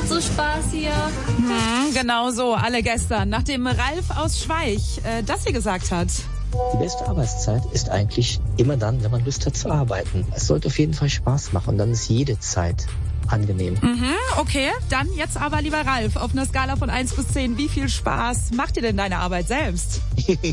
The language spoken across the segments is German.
so Spaß hier. Genau so, alle gestern. Nachdem Ralf aus Schweich das hier gesagt hat. Die beste Arbeitszeit ist eigentlich immer dann, wenn man Lust hat zu arbeiten. Es sollte auf jeden Fall Spaß machen und dann ist jede Zeit angenehm. Okay, dann jetzt aber lieber Ralf, auf einer Skala von 1 bis 10, wie viel Spaß macht dir denn deine Arbeit selbst?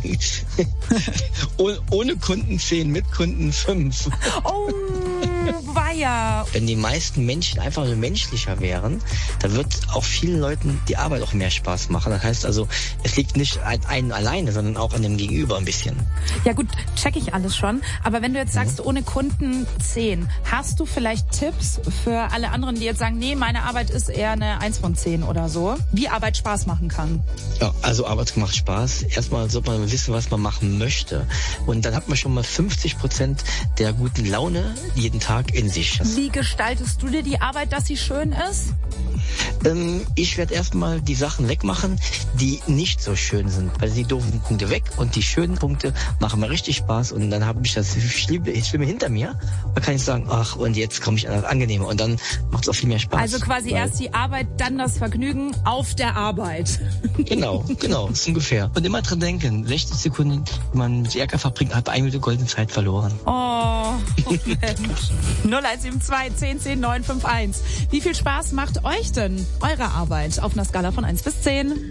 Ohne Kunden 10, mit Kunden 5. Oh, weia. Wenn die meisten Menschen einfach nur menschlicher wären, dann wird auch vielen Leuten die Arbeit auch mehr Spaß machen. Das heißt also, es liegt nicht an einem alleine, sondern auch an dem Gegenüber ein bisschen. Ja gut, check ich alles schon. Aber wenn du jetzt sagst, ohne Kunden 10, hast du vielleicht Tipps für alle anderen, die jetzt sagen, nee, meine Arbeit ist eher eine 1 von 10 oder so, wie Arbeit Spaß machen kann? Ja, also Arbeit macht Spaß. Erstmal sollte man wissen, was man machen möchte. Und dann hat man schon mal 50% der guten Laune jeden Tag in sich. Wie gestaltest du dir die Arbeit, dass sie schön ist? Ich werde erstmal die Sachen wegmachen, die nicht so schön sind. Also die doofen Punkte weg und die schönen Punkte machen mir richtig Spaß. Und dann habe ich das Schlimme hinter mir. Da kann ich sagen, ach, und jetzt komme ich an das Angenehme. Und dann macht es auch viel mehr Spaß. Also quasi erst die Arbeit, dann das Vergnügen auf der Arbeit. Genau, ist ungefähr. Und immer dran denken, 60 Sekunden, die man mit Ärger verbringt, hat 1 Minute goldene Zeit verloren. Oh, Mensch. 0172 10 10 951. Wie viel Spaß macht euch denn eure Arbeit auf einer Skala von 1 bis 10?